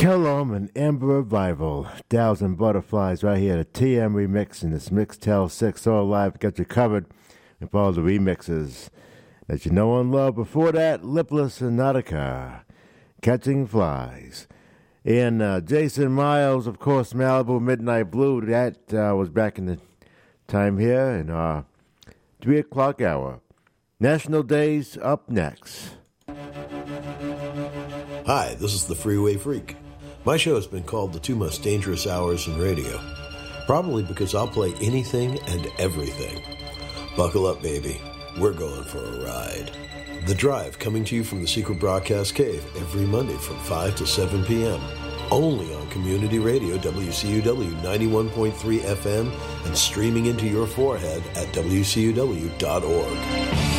Kellum and Amber Revival, Dolls and Butterflies, right here, the TM remix in this Mixtel 6 all live. Got you covered with all the remixes that you know and love. Before that, Lipless and Nautica, Catching Flies. And Jason Miles, of course, Malibu Midnight Blue. That was back in the time here in our 3 o'clock hour. National Days up next. Hi, this is the Freeway Freak. My show has been called the 2 most dangerous hours in radio, probably because I'll play anything and everything. Buckle up, baby. We're going for a ride. The Drive, coming to you from the Secret Broadcast Cave every Monday from 5 to 7 p.m. Only on Community Radio, WCUW 91.3 FM, and streaming into your forehead at WCUW.org.